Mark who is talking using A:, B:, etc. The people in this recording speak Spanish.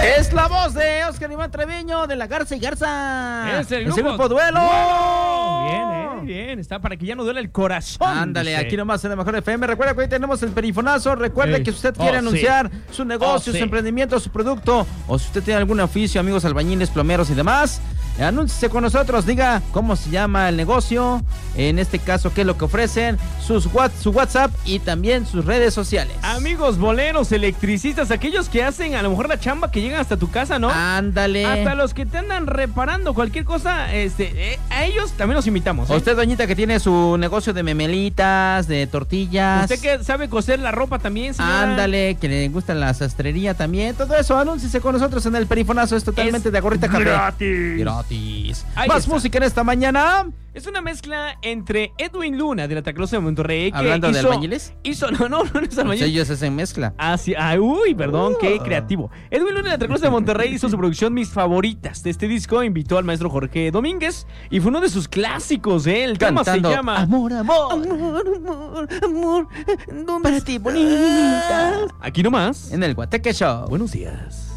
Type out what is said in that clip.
A: Es la voz de Oscar Iván Treviño de La Garza y Garza.
B: Es el
A: grupo Duelo.
B: Bien, bien. Está para que ya no duele el corazón.
A: Ándale,
B: dice.
A: aquí nomás en la Mejor FM. Recuerda que hoy tenemos el perifonazo. Recuerde que si usted quiere anunciar su negocio, su emprendimiento, su producto, o si usted tiene algún oficio, amigos albañiles, plomeros y demás, anúnciese con nosotros. Diga cómo se llama el negocio, en este caso qué es lo que ofrecen, su WhatsApp y también sus redes sociales.
B: Amigos boleros, electricistas, aquellos que hacen a lo mejor la chamba que llegan hasta tu casa, ¿no?
A: Ándale.
B: Hasta los que te andan reparando cualquier cosa, a ellos también los invitamos.
A: O usted, doñita, que tiene su negocio de memelitas, de tortillas.
B: Usted que sabe coser la ropa también, señora.
A: Ándale, que le gusta la sastrería también. Todo eso, anúnciese con nosotros en el perifonazo. Es totalmente de Gorrita Café. Gratis. Más música en esta mañana.
B: Es una mezcla entre Edwin Luna de la Taclosa de Monterrey.
A: ¿Hablando de albañiles?
B: No es albañil.
A: Ellos hacen mezcla.
B: Perdón, qué creativo. Edwin Luna de la Taclosa de Monterrey hizo su producción Mis Favoritas de este disco. Invitó al maestro Jorge Domínguez y fue uno de sus clásicos. El tema se llama
A: Amor, amor, amor, amor, amor, para ti bonita.
B: Aquí nomás
A: en el Guateque Show.
B: Buenos días.